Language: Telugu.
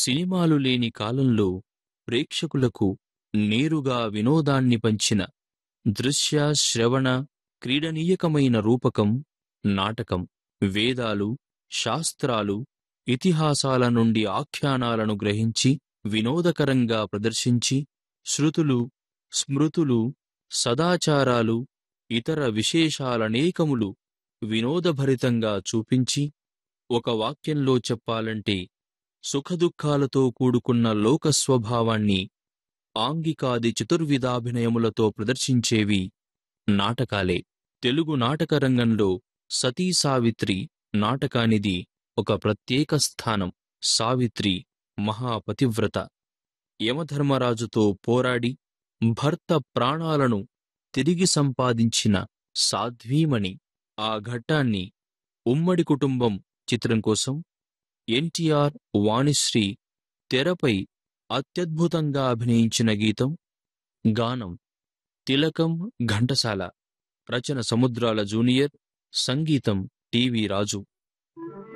సినిమాలు లేని కాలంలో ప్రేక్షకులకు నేరుగా వినోదాన్ని పంచిన దృశ్య శ్రవణ క్రీడనీయకమైన రూపకం నాటకం. వేదాలు, శాస్త్రాలు, ఇతిహాసాల నుండి ఆఖ్యానాలను గ్రహించి వినోదకరంగా ప్రదర్శించి శృతులు, స్మృతులు, సదాచారాలు, ఇతర విశేషాలనేకములు వినోదభరితంగా చూపించి, ఒక వాక్యంలో చెప్పాలంటే సుఖదుఖాలతో కూడుకున్న లోకస్వభావాన్ని ఆంగికాది చతుర్విధాభినయములతో ప్రదర్శించేవి నాటకాలే. తెలుగు నాటకరంగంలో సతీ సావిత్రి నాటకానిది ఒక ప్రత్యేక స్థానం. సావిత్రి మహాపతివ్రత. యమధర్మరాజుతో పోరాడి భర్త ప్రాణాలను తిరిగి సంపాదించిన సాధ్వీమణి. ఆ ఘట్టాన్ని ఉమ్మడి కుటుంబం చిత్రం కోసం ఎన్టీఆర్, వాణిశ్రీ తెరపై అత్యద్భుతంగా అభినయించిన గీతం. గానం తిలకం, ఘంటసాల. రచన సముద్రాల జూనియర్. సంగీతం టివి రాజు.